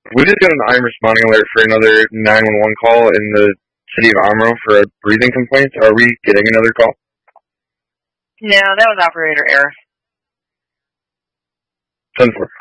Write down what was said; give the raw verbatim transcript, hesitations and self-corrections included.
We just got an I M responding alert for another nine one one call in the city of Amro for a breathing complaint. Are we getting another call? No, that was operator error. ten four.